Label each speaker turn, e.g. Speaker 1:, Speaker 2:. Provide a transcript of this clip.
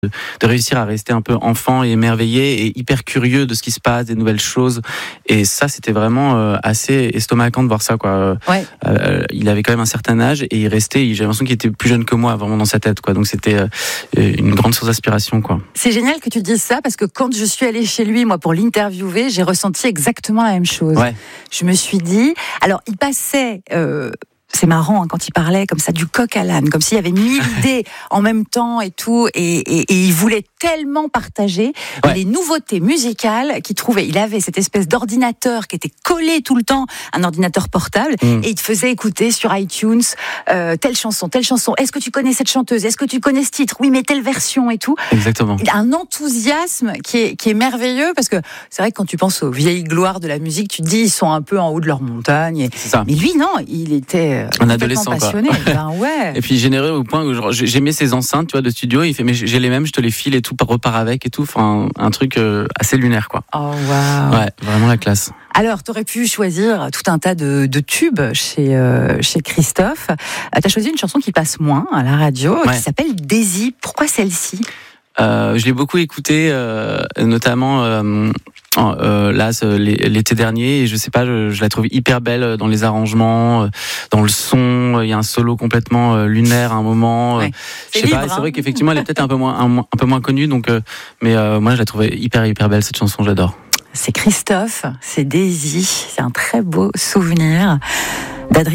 Speaker 1: de réussir à rester un peu enfant et émerveillé et hyper curieux de ce qui se passe, des nouvelles choses. Et ça, c'était vraiment assez estomacant de voir ça, quoi.
Speaker 2: Ouais.
Speaker 1: Il avait quand même un certain âge et il restait, j'ai l'impression qu'il était plus jeune que moi, vraiment dans sa tête, quoi. Donc c'était une grande source d'inspiration, quoi.
Speaker 2: C'est génial que tu dises ça parce que quand je suis allée chez lui, moi, pour l'interviewer, j'ai ressenti exactement la même chose.
Speaker 1: Ouais.
Speaker 2: Je me suis dit, alors il passait. C'est marrant quand il parlait comme ça du coq à l'âne, comme s'il y avait 1000 idées en même temps et tout, et il voulait tellement partager les nouveautés musicales qu'il trouvait. Il avait cette espèce d'ordinateur qui était collé tout le temps, un ordinateur portable, et il te faisait écouter sur iTunes telle chanson. Est-ce que tu connais cette chanteuse ? Est-ce que tu connais ce titre ? Oui, mais telle version et tout.
Speaker 1: Exactement.
Speaker 2: Il a un enthousiasme qui est merveilleux parce que c'est vrai que quand tu penses aux vieilles gloires de la musique, tu te dis ils sont un peu en haut de leur montagne.
Speaker 1: C'est ça.
Speaker 2: Mais lui, non, il était
Speaker 1: un adolescent,
Speaker 2: passionné. Ben ouais.
Speaker 1: Et puis généreux au point où j'aimais ses enceintes, tu vois, de studio. Il fait mais j'ai les mêmes, je te les file et tout, repars avec et tout. Enfin, un truc assez lunaire, quoi.
Speaker 2: Oh waouh.
Speaker 1: Ouais, vraiment la classe.
Speaker 2: Alors, t'aurais pu choisir tout un tas de tubes chez Christophe. T'as choisi une chanson qui passe moins à la radio, qui s'appelle Daisy. Pourquoi celle-ci ?
Speaker 1: Je l'ai beaucoup écoutée, notamment là l'été dernier, et je sais pas, je la trouve hyper belle dans les arrangements, dans le son. Il y a un solo complètement lunaire à un moment.
Speaker 2: Ouais.
Speaker 1: Je sais pas, c'est vrai qu'effectivement elle est peut-être un peu moins connue, donc mais moi je la trouvais hyper belle cette chanson, j'adore.
Speaker 2: C'est Christophe, c'est Daisy, c'est un très beau souvenir.